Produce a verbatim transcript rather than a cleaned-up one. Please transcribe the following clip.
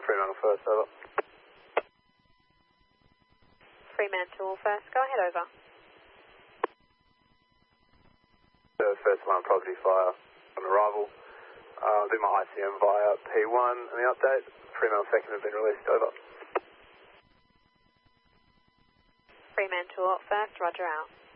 Fremantle first, over. Fremantle first, go ahead, over. The first one, property fire on arrival. Uh, do my I C M via P one and the update. Fremantle second have been released, over. Fremantle first, roger out.